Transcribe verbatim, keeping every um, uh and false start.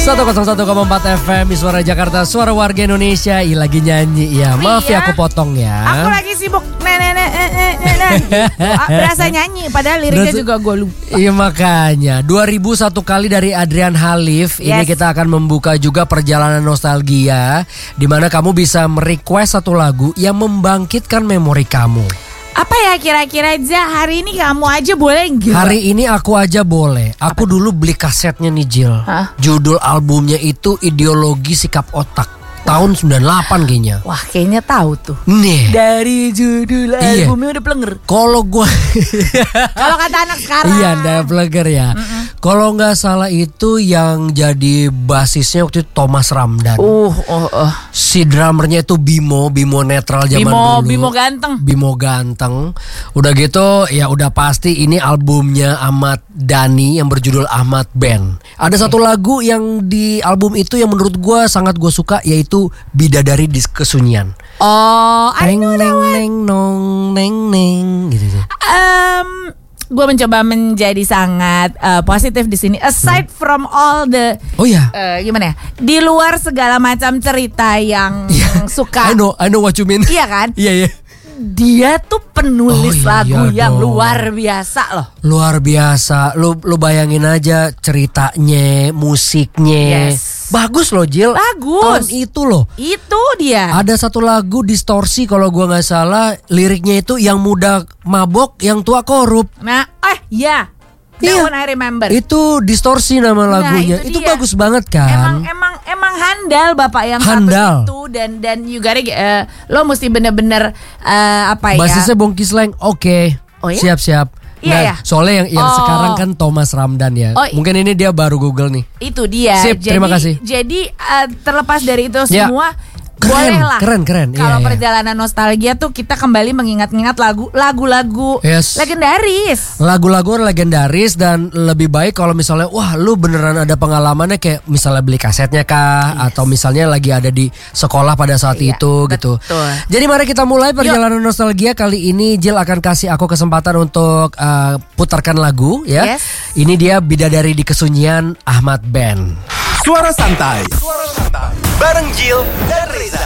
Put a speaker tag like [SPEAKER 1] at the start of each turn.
[SPEAKER 1] seratus satu koma empat F M Suara Jakarta, suara warga Indonesia. Ih, lagi nyanyi ya. Maaf ya aku potong ya.
[SPEAKER 2] Aku lagi sibuk nenek nenek berasa nyanyi padahal liriknya juga gue lupa.
[SPEAKER 1] Iya makanya dua ribu satu kali dari Adrian Halif. Yes. Ini kita akan membuka juga perjalanan nostalgia, di mana kamu bisa merequest satu lagu yang membangkitkan memori kamu.
[SPEAKER 2] Apa ya kira-kira aja hari ini kamu aja boleh enggak?
[SPEAKER 1] Hari ini aku aja boleh. Aku Apa? dulu beli kasetnya nih Jill. Hah? Judul albumnya itu Ideologi Sikap Otak. Tahun sembilan puluh delapan kayaknya.
[SPEAKER 2] Wah kayaknya tahu tuh.
[SPEAKER 1] Nih.
[SPEAKER 2] Dari judul
[SPEAKER 1] iya.
[SPEAKER 2] albumnya udah plenger.
[SPEAKER 1] Kalau gue
[SPEAKER 2] Kalau kata anak sekarang.
[SPEAKER 1] Iya udah plenger ya. Kalau nggak salah itu yang jadi basisnya waktu itu Thomas Ramdhan.
[SPEAKER 2] Uh, oh, oh.
[SPEAKER 1] Si drummernya itu Bimo, Bimo netral zaman
[SPEAKER 2] Bimo,
[SPEAKER 1] dulu.
[SPEAKER 2] Bimo ganteng.
[SPEAKER 1] Bimo ganteng. Udah gitu ya udah pasti ini albumnya Ahmad Dhani yang berjudul Ahmad Band. Ada satu lagu yang di album itu yang menurut gue sangat gue suka, yaitu Bidadari di Kesunyian.
[SPEAKER 2] Oh, I
[SPEAKER 1] neng
[SPEAKER 2] know
[SPEAKER 1] neng neng nong neng neng gitu.
[SPEAKER 2] Um, gue mencoba menjadi sangat uh, positif di sini. Aside hmm. from all the,
[SPEAKER 1] oh ya,
[SPEAKER 2] uh, gimana ya? Di luar segala macam cerita yang yeah. suka.
[SPEAKER 1] I know, I know what you mean.
[SPEAKER 2] Iya kan?
[SPEAKER 1] Iya yeah, iya. Yeah.
[SPEAKER 2] Dia tuh penulis oh, iya lagu yang dong. luar biasa loh.
[SPEAKER 1] Luar biasa. Lu lu bayangin aja ceritanya, musiknya.
[SPEAKER 2] Yes.
[SPEAKER 1] Bagus loh Jill.
[SPEAKER 2] Bagus.
[SPEAKER 1] Tahun itu loh.
[SPEAKER 2] Itu dia.
[SPEAKER 1] Ada satu lagu Distorsi kalau gua nggak salah, liriknya itu yang muda mabok, yang tua korup.
[SPEAKER 2] Nah, eh ya. That
[SPEAKER 1] iya,
[SPEAKER 2] one I remember.
[SPEAKER 1] Itu Distorsi nama lagunya. Nah, itu, itu bagus banget kan.
[SPEAKER 2] Emang emang emang handal bapak yang
[SPEAKER 1] handal.
[SPEAKER 2] satu itu dan dan you gotta uh, lo mesti bener-bener uh, apa ya?
[SPEAKER 1] Basisnya Bongki Slang. Oke. Okay.
[SPEAKER 2] Oh, ya?
[SPEAKER 1] Siap-siap.
[SPEAKER 2] Iya,
[SPEAKER 1] nah,
[SPEAKER 2] ya?
[SPEAKER 1] Soalnya yang yang
[SPEAKER 2] oh.
[SPEAKER 1] sekarang kan Thomas Ramdhan ya.
[SPEAKER 2] Oh,
[SPEAKER 1] mungkin ini dia baru Google nih.
[SPEAKER 2] Itu dia.
[SPEAKER 1] Sip,
[SPEAKER 2] jadi,
[SPEAKER 1] terima kasih.
[SPEAKER 2] Jadi uh, terlepas dari itu
[SPEAKER 1] ya.
[SPEAKER 2] semua,
[SPEAKER 1] Keren,
[SPEAKER 2] boleh lah.
[SPEAKER 1] keren, keren.
[SPEAKER 2] Kalau
[SPEAKER 1] iya,
[SPEAKER 2] perjalanan iya. nostalgia tuh kita kembali mengingat-ingat lagu lagu-lagu
[SPEAKER 1] yes.
[SPEAKER 2] legendaris.
[SPEAKER 1] Lagu-lagu legendaris dan lebih baik kalau misalnya wah lu beneran ada pengalamannya kayak misalnya beli kasetnya kah yes. atau misalnya lagi ada di sekolah pada saat iya, itu betul. gitu. Jadi mari kita mulai perjalanan Yuk. nostalgia kali ini. Jill akan kasih aku kesempatan untuk uh, putarkan lagu ya.
[SPEAKER 2] Yes.
[SPEAKER 1] Ini dia Bidadari di Kesunyian Ahmad Band.
[SPEAKER 3] Suara santai. Suara santai. Bareng Jill dan Riza.